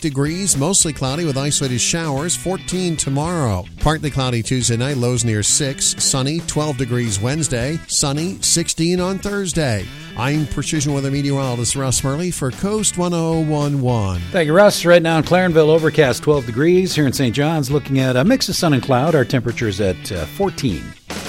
degrees, mostly cloudy with isolated showers, 14 tomorrow. Partly cloudy Tuesday night, lows near 6, sunny, 12 degrees Wednesday, sunny, 16 on Thursday. I'm Precision Weather Meteorologist Russ Murley for Coast 1011. Thank you, Russ. Right now in Clarenville, overcast 12 degrees. Here in St. John's, looking at a mix of sun and cloud. Our temperature is at 14.